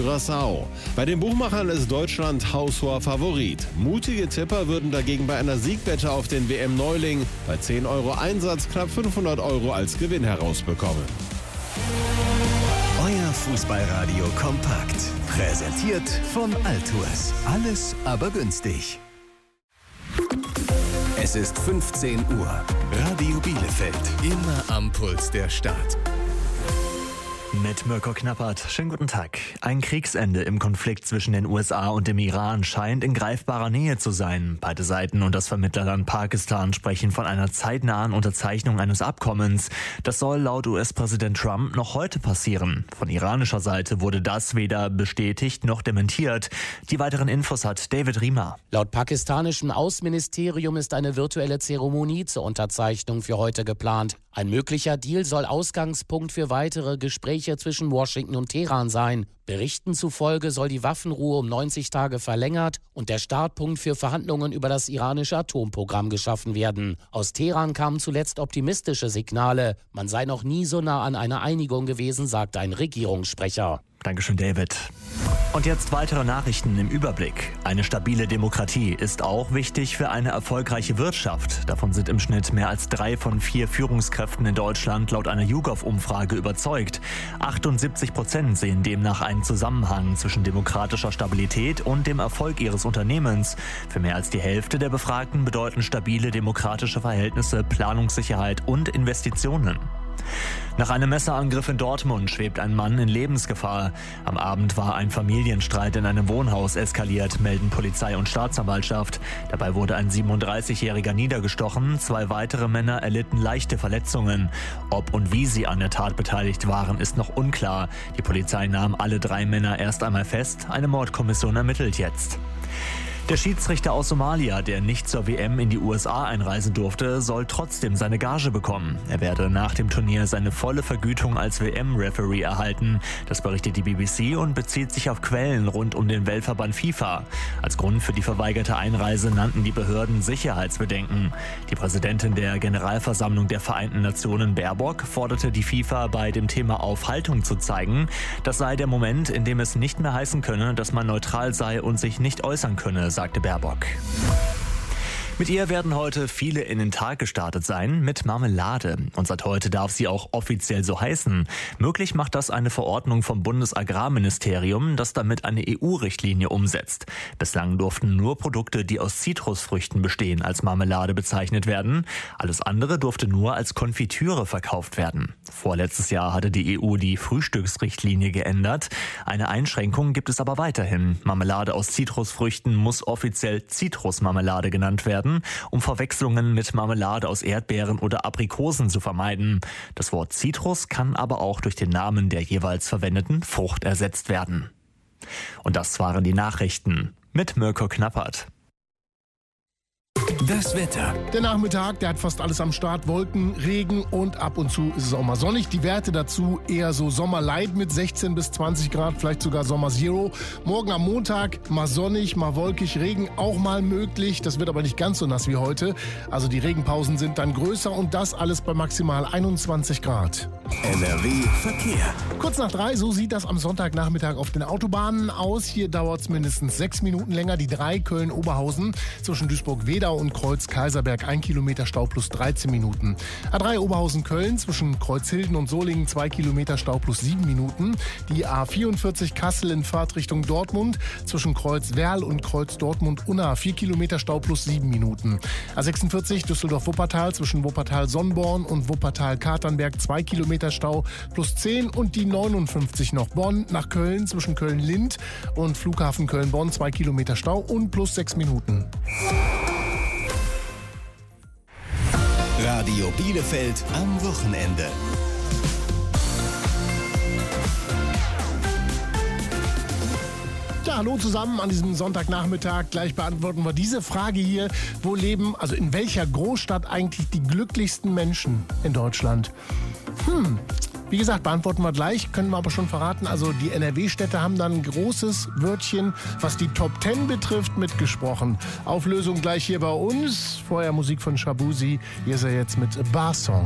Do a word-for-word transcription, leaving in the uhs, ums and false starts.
Curaçao. Bei den Buchmachern ist Deutschland haushoher Favorit. Mutige Tipper würden dagegen bei einer Siegwette auf den W M-Neuling bei zehn Euro Einsatz knapp fünfhundert Euro als Gewinn herausbekommen. Euer Fußballradio kompakt. Präsentiert von Altours. Alles aber günstig. Es ist fünfzehn Uhr. Radio Bielefeld. Immer am Puls der Stadt. Mit Mirko Knappert. Schönen guten Tag. Ein Kriegsende im Konflikt zwischen den U S A und dem Iran scheint in greifbarer Nähe zu sein. Beide Seiten und das Vermittlerland Pakistan sprechen von einer zeitnahen Unterzeichnung eines Abkommens. Das soll laut U S-Präsident Trump noch heute passieren. Von iranischer Seite wurde das weder bestätigt noch dementiert. Die weiteren Infos hat David Riemer. Laut pakistanischem Außenministerium ist eine virtuelle Zeremonie zur Unterzeichnung für heute geplant. Ein möglicher Deal soll Ausgangspunkt für weitere Gespräche zwischen Washington und Teheran sein. Berichten zufolge soll die Waffenruhe um neunzig Tage verlängert und der Startpunkt für Verhandlungen über das iranische Atomprogramm geschaffen werden. Aus Teheran kamen zuletzt optimistische Signale. Man sei noch nie so nah an einer Einigung gewesen, sagte ein Regierungssprecher. Dankeschön, David. Und jetzt weitere Nachrichten im Überblick. Eine stabile Demokratie ist auch wichtig für eine erfolgreiche Wirtschaft. Davon sind im Schnitt mehr als drei von vier Führungskräften in Deutschland laut einer YouGov-Umfrage überzeugt. achtundsiebzig Prozent sehen demnach einen Zusammenhang zwischen demokratischer Stabilität und dem Erfolg ihres Unternehmens. Für mehr als die Hälfte der Befragten bedeuten stabile demokratische Verhältnisse Planungssicherheit und Investitionen. Nach einem Messerangriff in Dortmund schwebt ein Mann in Lebensgefahr. Am Abend war ein Familienstreit in einem Wohnhaus eskaliert, melden Polizei und Staatsanwaltschaft. Dabei wurde ein siebenunddreißigjähriger niedergestochen. Zwei weitere Männer erlitten leichte Verletzungen. Ob und wie sie an der Tat beteiligt waren, ist noch unklar. Die Polizei nahm alle drei Männer erst einmal fest. Eine Mordkommission ermittelt jetzt. Der Schiedsrichter aus Somalia, der nicht zur W M in die U S A einreisen durfte, soll trotzdem seine Gage bekommen. Er werde nach dem Turnier seine volle Vergütung als W M-Referee erhalten. Das berichtet die B B C und bezieht sich auf Quellen rund um den Weltverband FIFA. Als Grund für die verweigerte Einreise nannten die Behörden Sicherheitsbedenken. Die Präsidentin der Generalversammlung der Vereinten Nationen, Baerbock, forderte die FIFA bei dem Thema auf, Haltung zu zeigen. Das sei der Moment, in dem es nicht mehr heißen könne, dass man neutral sei und sich nicht äußern könne, sagte Baerbock. Mit ihr werden heute viele in den Tag gestartet sein, mit Marmelade. Und seit heute darf sie auch offiziell so heißen. Möglich macht das eine Verordnung vom Bundesagrarministerium, das damit eine E U-Richtlinie umsetzt. Bislang durften nur Produkte, die aus Zitrusfrüchten bestehen, als Marmelade bezeichnet werden. Alles andere durfte nur als Konfitüre verkauft werden. Vorletztes Jahr hatte die E U die Frühstücksrichtlinie geändert. Eine Einschränkung gibt es aber weiterhin. Marmelade aus Zitrusfrüchten muss offiziell Zitrusmarmelade genannt werden, um Verwechslungen mit Marmelade aus Erdbeeren oder Aprikosen zu vermeiden. Das Wort Zitrus kann aber auch durch den Namen der jeweils verwendeten Frucht ersetzt werden. Und das waren die Nachrichten mit Mirko Knappert. Das Wetter. Der Nachmittag, der hat fast alles am Start. Wolken, Regen und ab und zu ist es auch mal sonnig. Die Werte dazu eher so Sommerlight mit sechzehn bis zwanzig Grad, vielleicht sogar Sommer Zero. Morgen am Montag mal sonnig, mal wolkig, Regen auch mal möglich. Das wird aber nicht ganz so nass wie heute. Also die Regenpausen sind dann größer und das alles bei maximal einundzwanzig Grad. N R W Verkehr. Kurz nach drei, so sieht das am Sonntagnachmittag auf den Autobahnen aus. Hier dauert es mindestens sechs Minuten länger. Die drei Köln-Oberhausen zwischen Duisburg-Wedau und Kreuz-Kaiserberg ein Kilometer Stau plus dreizehn Minuten. A drei Oberhausen-Köln zwischen Kreuzhilden und Solingen zwei Kilometer Stau plus sieben Minuten. Die A vierundvierzig Kassel in Fahrtrichtung Dortmund zwischen Kreuz-Werl und Kreuz-Dortmund-Unna vier Kilometer Stau plus sieben Minuten. A sechsundvierzig Düsseldorf-Wuppertal zwischen Wuppertal-Sonnborn und Wuppertal-Katernberg zwei Kilometer Stau plus zehn und die neunundfünfzig noch Bonn nach Köln zwischen Köln-Lind und Flughafen Köln-Bonn zwei Kilometer Stau und plus sechs Minuten. Radio Bielefeld am Wochenende. Ja, hallo zusammen an diesem Sonntagnachmittag. Gleich beantworten wir diese Frage hier. Wo leben, also in welcher Großstadt eigentlich die glücklichsten Menschen in Deutschland? Hm, wie gesagt, beantworten wir gleich, können wir aber schon verraten. Also die N R W-Städte haben dann ein großes Wörtchen, was die Top zehn betrifft, mitgesprochen. Auflösung gleich hier bei uns. Vorher Musik von Shabuzi. Hier ist er jetzt mit Bar Song.